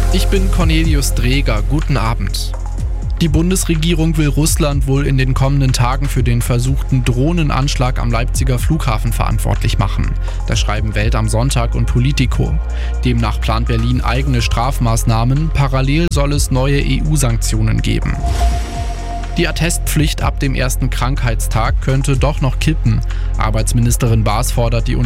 Ich bin Cornelius Dreger. Guten Abend. Die Bundesregierung will Russland wohl in den kommenden Tagen für den versuchten Drohnenanschlag am Leipziger Flughafen verantwortlich machen. Das schreiben Welt am Sonntag und Politico. Demnach plant Berlin eigene Strafmaßnahmen. Parallel soll es neue EU-Sanktionen geben. Die Attestpflicht ab dem ersten Krankheitstag könnte doch noch kippen. Arbeitsministerin Baas fordert die